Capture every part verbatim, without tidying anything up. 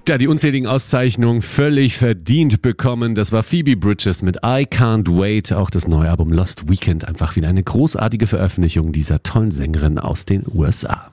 Ja, die unzähligen Auszeichnungen völlig verdient bekommen. Das war Phoebe Bridgers mit I Can't Wait. Auch das neue Album Lost Weekend. Einfach wieder eine großartige Veröffentlichung dieser tollen Sängerin aus den U S A.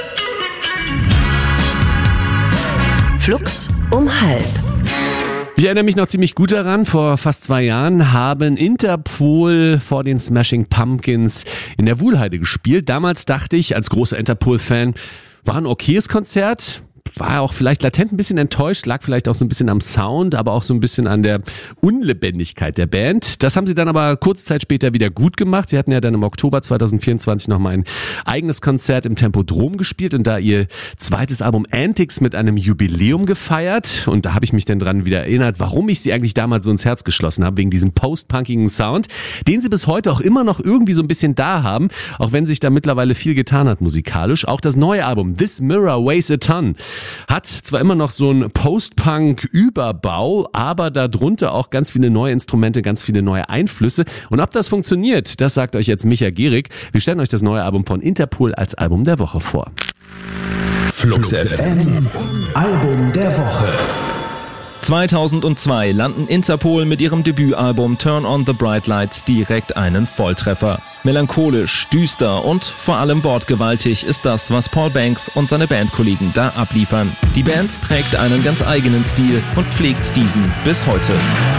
Flux um halb. Ich erinnere mich noch ziemlich gut daran, vor fast zwei Jahren haben Interpol vor den Smashing Pumpkins in der Wuhlheide gespielt. Damals dachte ich, als großer Interpol-Fan, war ein okayes Konzert. War auch vielleicht latent ein bisschen enttäuscht, lag vielleicht auch so ein bisschen am Sound, aber auch so ein bisschen an der Unlebendigkeit der Band. Das haben sie dann aber kurze Zeit später wieder gut gemacht. Sie hatten ja dann im Oktober zwanzig vierundzwanzig nochmal ein eigenes Konzert im Tempodrom gespielt und da ihr zweites Album Antics mit einem Jubiläum gefeiert. Und da habe ich mich dann dran wieder erinnert, warum ich sie eigentlich damals so ins Herz geschlossen habe, wegen diesem post-punkigen Sound, den sie bis heute auch immer noch irgendwie so ein bisschen da haben, auch wenn sich da mittlerweile viel getan hat musikalisch. Auch das neue Album This Mirror Weighs a Ton hat zwar immer noch so einen Post-Punk-Überbau, aber darunter auch ganz viele neue Instrumente, ganz viele neue Einflüsse. Und ob das funktioniert, das sagt euch jetzt Micha Gehrig. Wir stellen euch das neue Album von Interpol als Album der Woche vor. Flux F M, Album der Woche. zweitausendzwei landen Interpol mit ihrem Debütalbum Turn on the Bright Lights direkt einen Volltreffer. Melancholisch, düster und vor allem wortgewaltig ist das, was Paul Banks und seine Bandkollegen da abliefern. Die Band prägt einen ganz eigenen Stil und pflegt diesen bis heute.